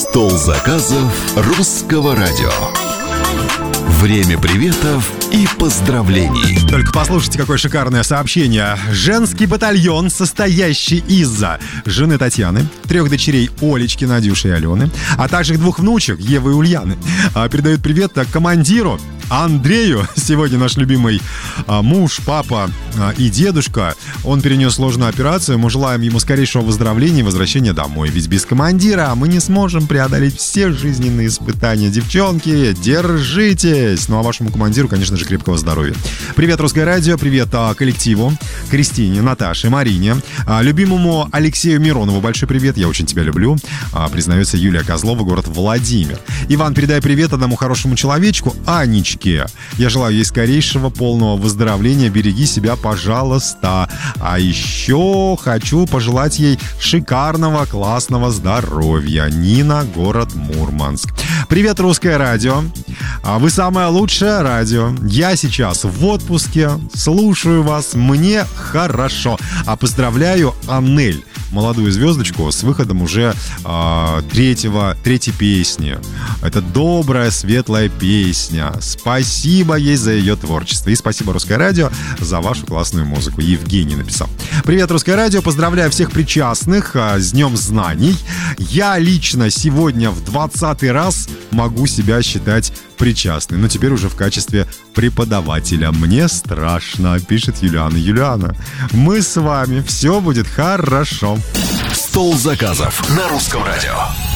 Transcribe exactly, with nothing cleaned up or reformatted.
Стол заказов русского радио. Время приветов и поздравлений. Только послушайте, какое шикарное сообщение. Женский батальон, состоящий из жены Татьяны, трех дочерей Олечки, Надюши и Алены, а также двух внучек Евы и Ульяны, передают привет командиру Андрею. Сегодня наш любимый а, муж, папа а, и дедушка. Он перенес сложную операцию. Мы желаем ему скорейшего выздоровления и возвращения домой. Ведь без командира мы не сможем преодолеть все жизненные испытания. Девчонки, держитесь! Ну а вашему командиру, конечно же, крепкого здоровья. Привет, Русское радио. Привет а, коллективу. Кристине, Наташе, Марине. А, любимому Алексею Миронову большой привет. Я очень тебя люблю. А, признается Юлия Козлова, город Владимир. Иван, передай привет одному хорошему человечку, Анечке. Я желаю ей скорейшего полного выздоровления. Береги себя, пожалуйста. А еще хочу пожелать ей шикарного, классного здоровья. Нина, город Мурманск. Привет, Русское радио. Вы самое лучшее радио. Я сейчас в отпуске. Слушаю вас. Мне хорошо. А поздравляю Анель, молодую звездочку, с выходом уже э, третьего, третьей песни. Это добрая, светлая песня. Спасибо ей за ее творчество. И спасибо, Русское радио, за вашу классную музыку. Евгений написал. Привет, Русское радио. Поздравляю всех причастных э, с Днем знаний. Я лично сегодня в двадцатый раз могу себя считать причастным. Но теперь уже в качестве преподавателя. Мне страшно, пишет Юлиана. Юлиана, мы с вами. Все будет хорошо. Стол заказов на Русском радио.